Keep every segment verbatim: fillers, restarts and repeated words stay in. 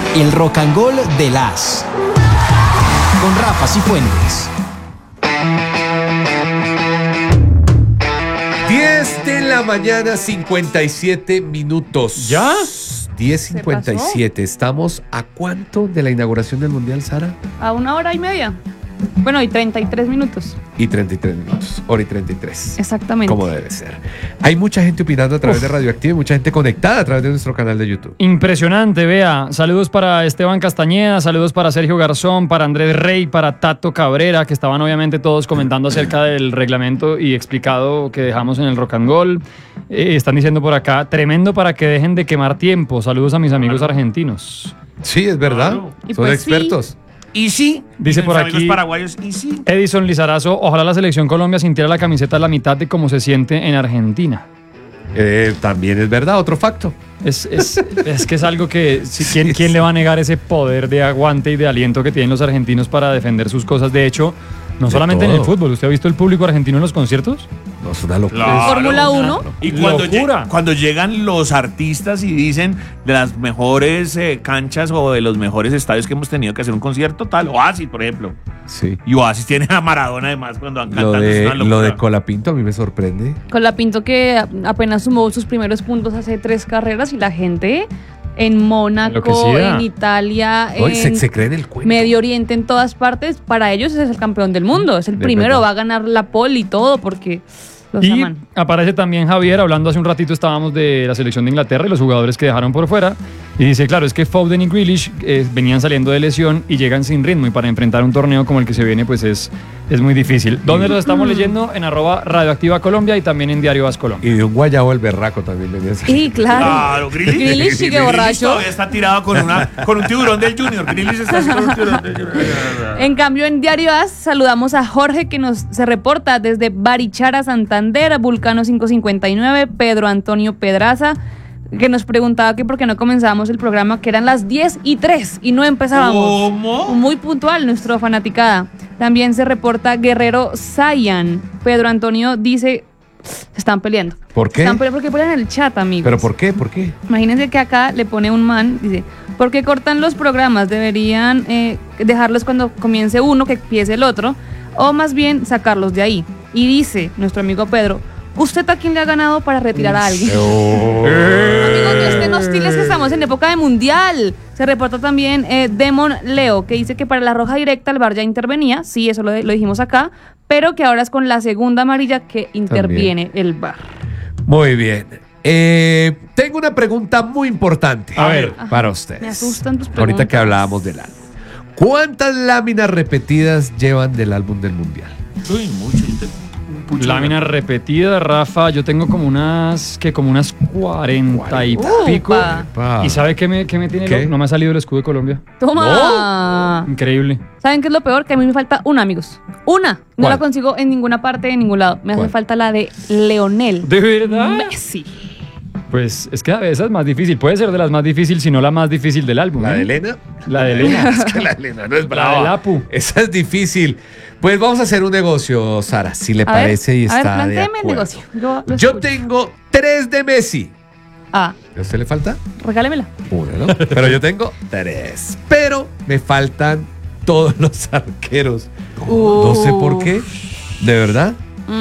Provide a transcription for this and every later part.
El Rock and Roll de las con Rafa Cifuentes. diez de la mañana, cincuenta y siete minutos. ¿Ya? diez cincuenta y siete. ¿Estamos a cuánto de la inauguración del Mundial, Sara? A una hora y media. Bueno, y treinta y tres minutos. Y treinta y tres minutos. Hora y treinta y tres. Exactamente. Como debe ser. Hay mucha gente opinando a través Uf. de Radioactiva y mucha gente conectada a través de nuestro canal de YouTube. Impresionante, vea. Saludos para Esteban Castañeda, saludos para Sergio Garzón, para Andrés Rey, para Tato Cabrera, que estaban obviamente todos comentando acerca del reglamento y explicado que dejamos en el Rock and Roll. Eh, están diciendo por acá, tremendo para que dejen de quemar tiempo. Saludos a mis amigos argentinos. Sí, es verdad. Claro. Son pues expertos. Sí. Y sí, dice por aquí paraguayos, y sí. Edison Lizarazo, ojalá la selección Colombia sintiera la camiseta a la mitad de cómo se siente en Argentina. Eh, también es verdad, otro facto. Es, es, es que es algo que, si, ¿quién, ¿quién le va a negar ese poder de aguante y de aliento que tienen los argentinos para defender sus cosas? De hecho, no de solamente todo. En el fútbol. ¿Usted ha visto el público argentino en los conciertos? No, es una locura. Claro. Fórmula uno. Y cuando, Locura. lleg- cuando llegan los artistas y dicen de las mejores eh, canchas o de los mejores estadios que hemos tenido que hacer un concierto, tal, Oasis, por ejemplo. Sí. Y Oasis tiene a Maradona además cuando han Lo cantado. es de, una locura. lo de Colapinto a mí me sorprende. Colapinto que apenas sumó sus primeros puntos hace tres carreras y la gente en Mónaco, Enloquecida. en Italia, Oye, en se, se cree en el cuento. Medio Oriente, en todas partes, para ellos es el campeón del mundo, es el De primero, verdad. va a ganar la pole y todo porque los Y aman. aparece también Javier, hablando hace un ratito estábamos de la selección de Inglaterra y los jugadores que dejaron por fuera. Y dice, claro, es que Foden y Grealish eh, venían saliendo de lesión y llegan sin ritmo. Y para enfrentar un torneo como el que se viene, pues es, es muy difícil. ¿Dónde los estamos leyendo? En arroba Radioactiva Colombia y también en Diario As Colombia. Y de un guayabo el berraco también venía. Y claro, Claro, Grealish, Grealish sigue Grealish borracho. todavía está tirado con, una, con un tiburón del Junior. Grealish está así con un tiburón del Junior. En cambio, en Diario As saludamos a Jorge que nos se reporta desde Barichara, Santander, Vulcano quinientos cincuenta y nueve, Pedro Antonio Pedraza, que nos preguntaba que por qué no comenzábamos el programa, que eran las diez y tres y no empezábamos. ¿Cómo? Muy puntual nuestra fanaticada. También se reporta Guerrero Zayan. Pedro Antonio dice, se están peleando. ¿Por qué? Están peleando porque pelean en el chat, amigos. ¿Pero por qué? ¿Por qué? Imagínense que acá le pone un man, dice, ¿por qué cortan los programas? Deberían eh, dejarlos cuando comience uno, que empiece el otro, o más bien sacarlos de ahí. Y dice nuestro amigo Pedro, ¿usted a quién le ha ganado para retirar a alguien? Oh. Amigos, no estén hostiles que estamos en época de mundial. Se reporta también eh, Demon Leo, que dice que para la roja directa el V A R ya intervenía, sí, eso lo, lo dijimos acá, pero que ahora es con la segunda amarilla que interviene También. el V A R. Muy bien. Eh, tengo una pregunta muy importante. A ver. para ustedes. Me asustan tus preguntas. Ahorita que hablábamos del álbum. ¿Cuántas láminas repetidas llevan del álbum del Mundial? Uy, mucho. mucho. Lámina repetida, Rafa, yo tengo como unas, que como unas cuarenta y Upa. pico. Epa. ¿Y sabe qué me, qué me tiene ¿Qué? loco? No me ha salido el escudo de Colombia. ¡Toma! Increíble. ¿Saben qué es lo peor? Que a mí me falta una, amigos. Una. No ¿Cuál? la consigo en ninguna parte, en ningún lado. Me hace ¿Cuál? falta la de Leonel ¿De verdad? Messi. Pues es que a veces es más difícil. Puede ser de las más difíciles, si no la más difícil del álbum. ¿La ¿eh? de Elena? La de Elena. Es que la de Elena no es La brava. del Apu. Esa es difícil. Pues vamos a hacer un negocio, Sara, si le A parece ver, y a ver, está de plantéeme el acuerdo. negocio. Yo, lo Yo escucho. tengo tres de Messi. Ah, ¿A usted le falta? regálemela. Una, ¿no? Pero yo tengo tres. Pero me faltan todos los arqueros. No sé por qué. ¿De verdad?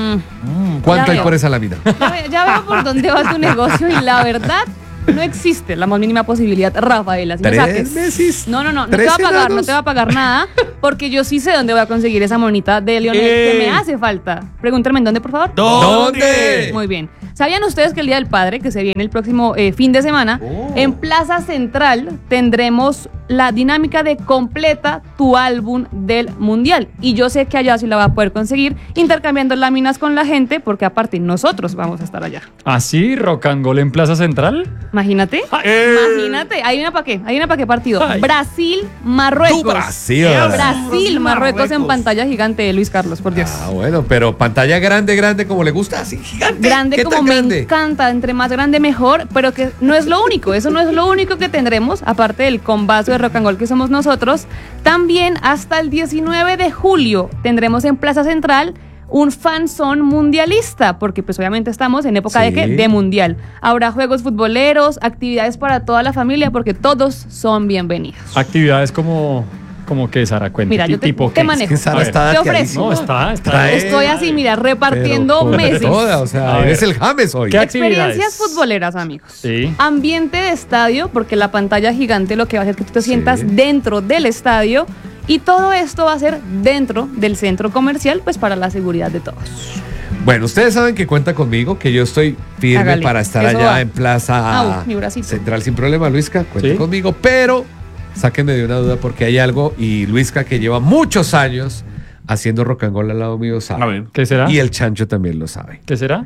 Mm. ¿Cuánto Ya hay veo. por esa lámina? Ya, ve- ya veo por dónde va tu negocio y la verdad no existe la más mínima posibilidad, Rafaela. Si me ¿Tres saques. Messis? No, no, no, no te ¿Tres va a pagar, no enanos? te va a pagar nada, porque yo sí sé dónde voy a conseguir esa monita de Lionel Eh. que me hace falta. Pregúntenme en dónde, por favor. ¿Dónde? Muy bien. ¿Sabían ustedes que el Día del Padre, que se viene el próximo eh, fin de semana, Oh. en Plaza Central tendremos la dinámica de completa tu álbum del Mundial? Y yo sé que allá sí la va a poder conseguir intercambiando láminas con la gente, porque aparte nosotros vamos a estar allá. ¿Así? ¿Rock and Roll en Plaza Central? Imagínate. Eh. Imagínate. Hay una para qué. Hay una para qué partido. Ay. Brasil, Marruecos. ¡Tu Brasil! Brasil, Marruecos en Marruecos. pantalla gigante, Luis Carlos, por Dios. Ah, bueno, pero pantalla grande, grande como le gusta, así gigante. Grande ¿Qué como tan me grande? encanta, entre más grande mejor, pero que no es lo único, eso no es lo único que tendremos, aparte del combazo de rock and roll que somos nosotros. También hasta el diecinueve de julio tendremos en Plaza Central un fanzón mundialista, porque pues obviamente estamos en época Sí. de ¿qué? De mundial. Habrá juegos futboleros, actividades para toda la familia, porque todos son bienvenidos. Actividades como, como que, Sara, cuenta. Mira, yo te- tipo te qué? manejo. Es que Sara A ver. está Te ofrezco. dateadísima. No, está, está. Trae- Estoy así, mira, repartiendo Pero con meses. toda, o sea, A ver. eres el James hoy. ¿Qué Experiencias actividades? futboleras, amigos. Sí. Ambiente de estadio, porque la pantalla gigante lo que va a hacer que tú te Sí. sientas dentro del estadio. Y todo esto va a ser dentro del centro comercial, pues para la seguridad de todos. Bueno, ustedes saben que cuenta conmigo, que yo estoy firme Hágale, para estar eso allá va. en Plaza Au, mi bracito. Central sin problema, Luisca, cuente Sí. conmigo, pero sáquenme de una duda porque hay algo y Luisca que lleva muchos años haciendo rock and roll al lado mío sabe. A ver. ¿Qué será? Y el Chancho también lo sabe. ¿Qué será?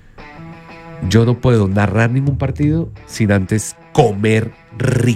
Yo no puedo narrar ningún partido sin antes comer rico.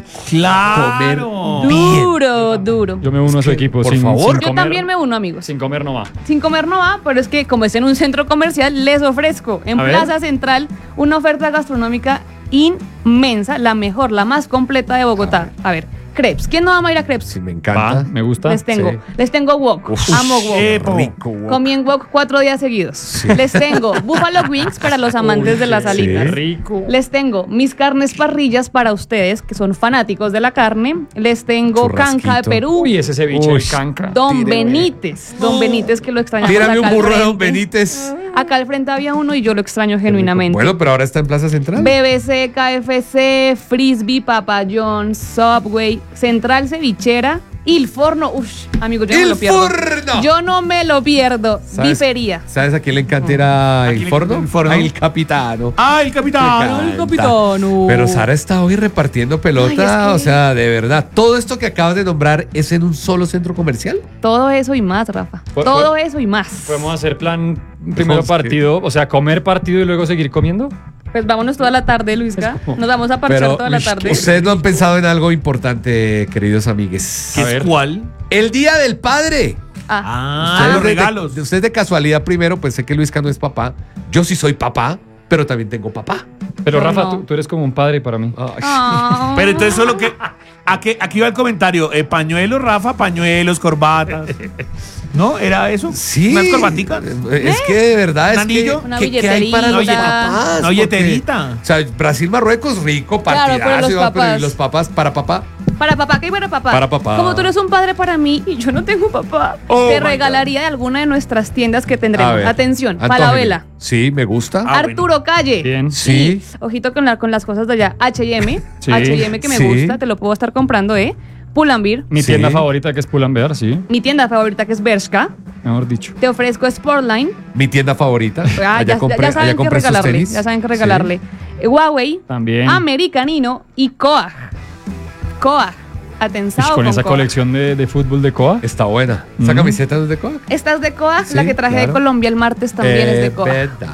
¡Claro! Comer bien. Duro, duro. Yo me uno a su que, equipo. por sin, favor. sin Yo comer- también me uno, amigos. Sin comer no va. Sin comer no va, pero es que como es en un centro comercial, les ofrezco en A ver. Plaza Central una oferta gastronómica inmensa, la mejor, la más completa de Bogotá. A ver, crepes. ¿Quién no ama ir a crepes? Sí, me Va, encanta. me gusta. Les tengo, Sí. les tengo wok. Uf, Amo wok. qué rico. Wok. Comí en wok cuatro días seguidos. Les tengo buffalo wings para los amantes Uy, de las qué alitas. rico. Les tengo mis carnes parrillas para ustedes que son fanáticos de la carne. Les tengo Churrasquito. canja de Perú. Uy, ese ceviche Uy. de canca. Don Tíreme. Benítez. Don Benítez que lo extrañamos Tírame acá un al burro de Don frente. Benítez. Acá al frente había uno y yo lo extraño genuinamente. Bueno, pero ahora está en Plaza Central. B B C, K F C, Frisbee, Papa John's, Subway, Central Cevichera, Il Forno. Uff, amigo, yo no me ¡Il lo pierdo. Forno! Yo no me lo pierdo. ¿Sabes- Bifería. ¿Sabes a quién le encanta ir a ¿A el quién le forno? encanta el forno? A el capitano. ¡Ah, el capitán! Me el capitano. Pero Sara está hoy repartiendo pelota, Ay, es que- o sea, de verdad. Todo esto que acabas de nombrar es en un solo centro comercial. Todo eso y más, Rafa. Fue- Todo fue- eso y más. Podemos hacer plan primero No, partido, o sea, comer partido y luego seguir comiendo. Pues vámonos toda la tarde, Luisca. Es como- Nos vamos a parchar Pero toda la uy, tarde. ustedes no han pensado en algo importante, queridos amigues. ¿Qué A es ver. cuál? El Día del Padre. Ah, Ah, Ustedes los de- regalos. De, ustedes de casualidad primero, pues sé que Luisca no es papá. Yo sí soy papá, pero también tengo papá. Pero Yo Rafa, no. tú, tú eres como un padre para mí. Ay. ah. Pero entonces solo que... Aquí, aquí va el comentario. Eh, pañuelos, Rafa, pañuelos, corbatas. ¿No? ¿Era eso? Sí. ¿Unas corbaticas? Es que de verdad ¿Un es que, anillo? Una que- que hay para los billetera. papás. Una porque- billetera. O sea, Brasil-Marruecos, rico, Claro, partidazo. pero los y va, pero papás. ¿y los papás para papá? Para papá, ¿qué para papá? Para papá. Como tú eres un padre para mí y yo no tengo papá, Oh, te my regalaría de alguna de nuestras tiendas que A tendremos. ver, Atención, antójeme. Falabella, Sí, me gusta. Ah, Arturo Calle. Bien. Sí. Ojito con, la- con las cosas de allá. H y M. Sí. H y M que me Sí. gusta, te lo puedo estar comprando, ¿eh? Pull&Bear. Mi Sí. tienda favorita que es Pull&Bear, sí, Mi tienda favorita que es Bershka. mejor dicho. Te ofrezco Sportline. Mi tienda favorita. Ah, allá ya, compré, ya- ya saben allá qué compré sus regalarle. tenis. Ya saben qué Sí. regalarle. Eh, Huawei. También. Americanino y Coag. Coag. Atensado Ish, con con esa Coag. colección de, de fútbol de Coa. Está buena. ¿Esa Mm. camiseta no es de Coag? Esta es de Coag, Sí, la que traje claro. de Colombia el martes también es de Coag. verdad.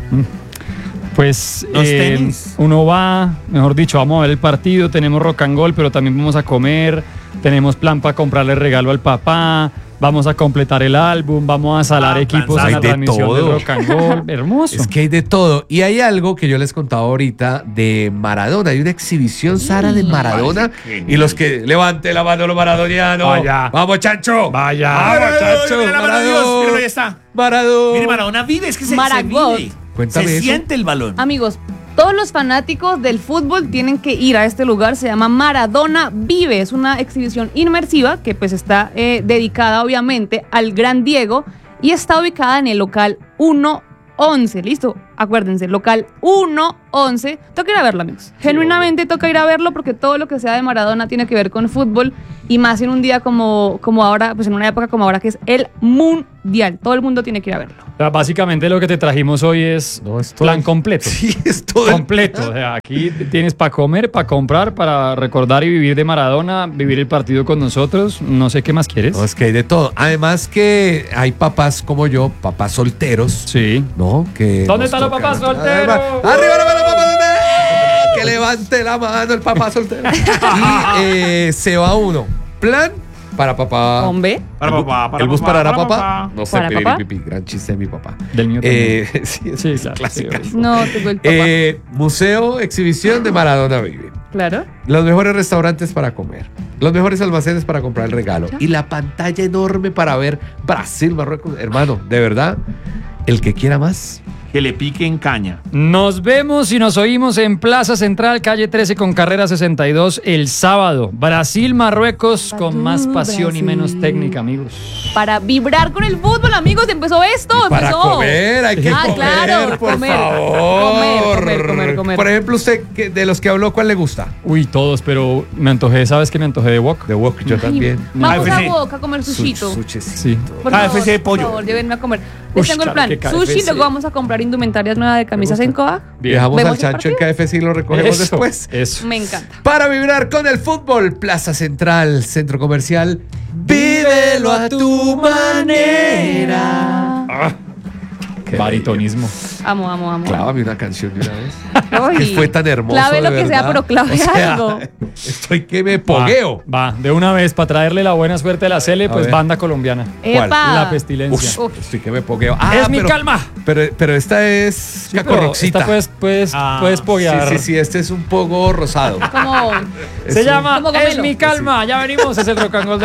Pues Los eh, tenis. uno va, mejor dicho, vamos a ver el partido, tenemos rock and roll, pero también vamos a comer, tenemos plan para comprarle regalo al papá, vamos a completar el álbum, vamos a salar Ah, equipos plan, en la hay de transmisión todo. del rock and roll. Hermoso. Es que hay de todo. Y hay algo que yo les contaba ahorita de Maradona. Hay una exhibición, Sara, de Maradona. genial. Y los que levante la mano los maradonianos. Vaya. Vamos, Chancho. Vaya. Vamos, Chancho. Mira la mano de Dios, Maradona. míralo, ahí está. Maradona. Mire, Maradona vive, es que se, se Maragall. vive. Cuéntame se eso. siente el balón. Amigos, todos los fanáticos del fútbol tienen que ir a este lugar, se llama Maradona Vive, es una exhibición inmersiva que pues está eh, dedicada obviamente al gran Diego y está ubicada en el local uno once, listo, acuérdense, local uno once, toca ir a verlo, amigos, genuinamente toca ir a verlo porque todo lo que sea de Maradona tiene que ver con fútbol y más en un día como, como ahora, pues en una época como ahora que es el mundial, todo el mundo tiene que ir a verlo. O sea, básicamente lo que te trajimos hoy es No, es todo plan el- completo. Sí, es todo. el- Completo. O sea, aquí tienes para comer, para comprar, para recordar y vivir de Maradona, vivir el partido con nosotros. No sé qué más quieres. No, es que hay de todo. Además que hay papás como yo, papás solteros, Sí. ¿no? Que ¿Dónde nos están los tocan- papás solteros? Arriba, arriba la mano, papá soltero. Que levante la mano el papá soltero. Y eh, se va uno. Plan para papá. Hombre, Para papá, para ¿El bus papá, parará para papá? papá. No sé, ¿Para pipi, papá? pipi, gran chiste de mi papá. Del mío también. Eh, sí, es Sí, es claro, clásica. sí, no tengo el papá. Eh, Museo, exhibición de Maradona Vive. Claro. Los mejores restaurantes para comer. Los mejores almacenes para comprar el regalo. Y la pantalla enorme para ver Brasil, Marruecos. Hermano, de verdad, el que quiera más. Que le pique en caña. Nos vemos y nos oímos en Plaza Central, calle trece con carrera sesenta y dos el sábado. Brasil-Marruecos con más pasión y menos técnica, amigos. Para vibrar con el fútbol, amigos, empezó esto. Para empezó. comer, hay que ah, comer, claro, por comer, favor. Comer, comer, comer, comer. Por ejemplo, usted, que- de los que habló, ¿cuál le gusta? Uy, todos, pero me antojé, ¿sabes qué me antojé de wok? De Wok, yo también. Vamos K F C. a Boca a comer sushito. Sí. Por K F favor, C de por pollo. favor, llévenme a comer. Les Ush, tengo el claro plan. que K F C. Sushi, luego vamos a comprar indumentarias nuevas de camisas en Coa. Bien. Dejamos ¿Vemos al el chancho en partido? K F C y lo recogemos Eso, después. Eso. Me encanta. Para vibrar con el fútbol, Plaza Central, Centro Comercial, vívelo a tu manera. Ah, qué Baritonismo. Amo, amo, amo. Clávame una canción de una vez. Ay. Que fue tan hermoso. Clave lo de que sea, verdad. pero clave O sea, algo. Estoy que me pogueo. Va, va, de una vez, para traerle la buena suerte a la Cele, A pues ver. banda colombiana. ¿Cuál? Epa. La pestilencia. Uf, estoy que me pogueo. Ah, Es mi pero- calma. Pero, pero esta es Sí, pero cacorroxita. esta puedes, puedes, Ah, puedes Sí, poguear. sí, sí, este es un poco rosado. Como. Es Se un- llama ¿Cómo Es gomelo? mi calma. Ya venimos, es el Rock and Roll de